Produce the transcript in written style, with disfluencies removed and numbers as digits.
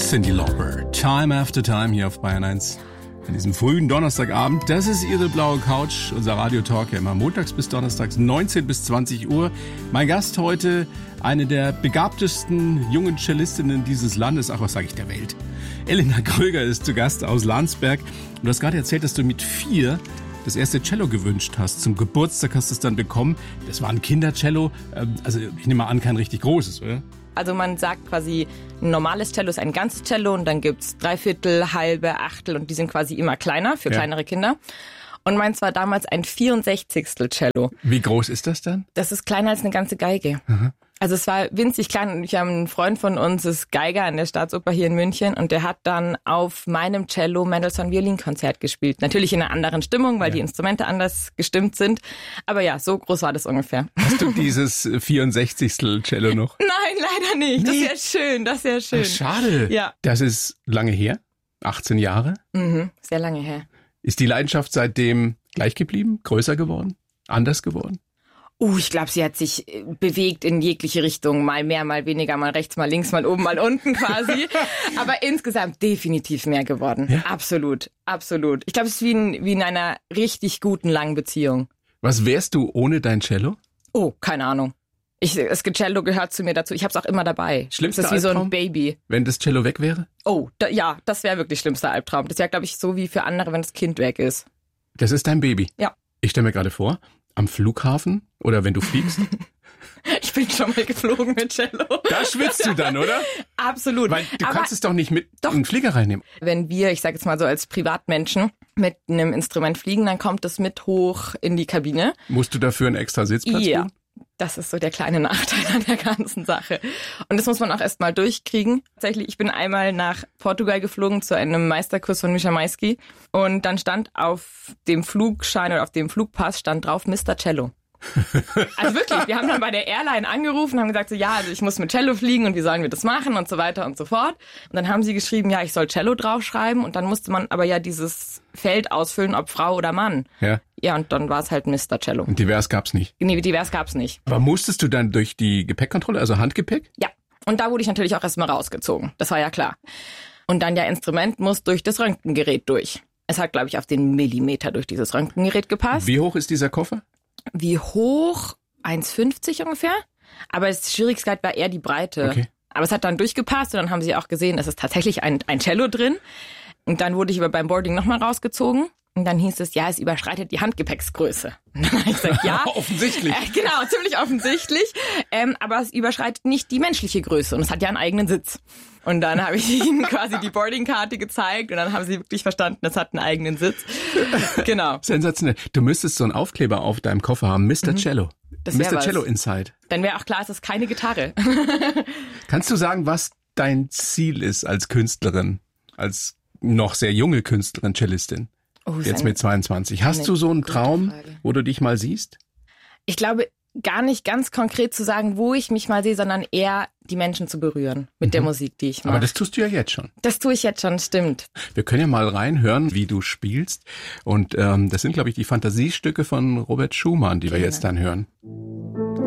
Cyndi Lauper, Time After Time hier auf Bayern 1. An diesem frühen Donnerstagabend, das ist Ihre blaue Couch, unser Radiotalk, ja immer montags bis donnerstags, 19 bis 20 Uhr. Mein Gast heute, eine der begabtesten jungen Cellistinnen dieses Landes, ach was sage ich, der Welt. Elena Kröger ist zu Gast aus Landsberg. Und du hast gerade erzählt, dass du mit 4 das erste Cello gewünscht hast. Zum Geburtstag hast du es dann bekommen. Das war ein Kindercello, also ich nehme mal an, kein richtig großes, oder? Also man sagt quasi, ein normales Cello ist ein ganzes Cello und dann gibt's Dreiviertel, halbe, Achtel und die sind quasi immer kleiner für kleinere Kinder. Und meins war damals ein 64. Cello. Wie groß ist das dann? Das ist kleiner als eine ganze Geige. Mhm. Also es war winzig klein und ich habe einen Freund von uns, ist Geiger an der Staatsoper hier in München und der hat dann auf meinem Cello Mendelssohn Violinkonzert gespielt. Natürlich in einer anderen Stimmung, weil die Instrumente anders gestimmt sind. Aber ja, so groß war das ungefähr. Hast du dieses 64. Cello noch? Nein, leider nicht. Nee. Das ist ja schön, das ist ja schön. Ach, schade. Ja. Das ist lange her, 18 Jahre. Mhm, sehr lange her. Ist die Leidenschaft seitdem gleich geblieben, größer geworden, anders geworden? Ich glaube, sie hat sich bewegt in jegliche Richtung. Mal mehr, mal weniger, mal rechts, mal links, mal oben, mal unten quasi. Aber insgesamt definitiv mehr geworden. Ja? Absolut, absolut. Ich glaube, es ist wie in einer richtig guten, langen Beziehung. Was wärst du ohne dein Cello? Keine Ahnung. Das Cello gehört zu mir dazu. Ich habe es auch immer dabei. Schlimmster das ist wie Albtraum, so ein Baby. Wenn das Cello weg wäre? Ja, das wäre wirklich schlimmster Albtraum. Das wäre, glaube ich, so wie für andere, wenn das Kind weg ist. Das ist dein Baby? Ja. Ich stelle mir gerade vor, am Flughafen oder wenn du fliegst. Ich bin schon mal geflogen mit Cello. Da schwitzt du dann, oder? Absolut. Weil du kannst es doch nicht mit in den Flieger reinnehmen. Wenn wir, ich sage jetzt mal so als Privatmenschen, mit einem Instrument fliegen, dann kommt es mit hoch in die Kabine. Musst du dafür einen extra Sitzplatz tun? Das ist so der kleine Nachteil an der ganzen Sache. Und das muss man auch erst mal durchkriegen. Tatsächlich, ich bin einmal nach Portugal geflogen zu einem Meisterkurs von Mischa Maisky. Und dann stand auf dem Flugschein oder auf dem Flugpass stand drauf Mr. Cello. Also wirklich, wir haben dann bei der Airline angerufen und haben gesagt, so, ja, also ich muss mit Cello fliegen und wie sollen wir das machen und so weiter und so fort. Und dann haben sie geschrieben, ja, ich soll Cello draufschreiben und dann musste man aber ja dieses Feld ausfüllen, ob Frau oder Mann. Ja. Ja, und dann war es halt Mr. Cello. Und divers gab's nicht? Nee, divers gab's nicht. Aber musstest du dann durch die Gepäckkontrolle, also Handgepäck? Ja, und da wurde ich natürlich auch erstmal rausgezogen. Das war ja klar. Und dann Instrument muss durch das Röntgengerät durch. Es hat, glaube ich, auf den Millimeter durch dieses Röntgengerät gepasst. Wie hoch ist dieser Koffer? Wie hoch? 1,50 ungefähr. Aber das Schwierigkeit war eher die Breite. Okay. Aber es hat dann durchgepasst und dann haben sie auch gesehen, es ist tatsächlich ein Cello drin. Und dann wurde ich aber beim Boarding nochmal rausgezogen. Und dann hieß es, ja, es überschreitet die Handgepäcksgröße. Und dann habe ich gesagt, ja. Offensichtlich. Genau, ziemlich offensichtlich. Aber es überschreitet nicht die menschliche Größe. Und es hat ja einen eigenen Sitz. Und dann habe ich ihnen quasi die Boardingkarte gezeigt. Und dann haben sie wirklich verstanden, es hat einen eigenen Sitz. Genau. Sensationell. Du müsstest so einen Aufkleber auf deinem Koffer haben. Mr. Cello. Mr. Cello Inside. Dann wäre auch klar, es ist keine Gitarre. Kannst du sagen, was dein Ziel ist als Künstlerin? Als noch sehr junge Künstlerin, Cellistin? Jetzt mit 22. Hast du so einen Traum, wo du dich mal siehst? Ich glaube, gar nicht ganz konkret zu sagen, wo ich mich mal sehe, sondern eher die Menschen zu berühren mit der Musik, die ich mache. Aber das tust du ja jetzt schon. Das tue ich jetzt schon, stimmt. Wir können ja mal reinhören, wie du spielst. Und das sind, glaube ich, die Fantasiestücke von Robert Schumann, die wir jetzt dann hören.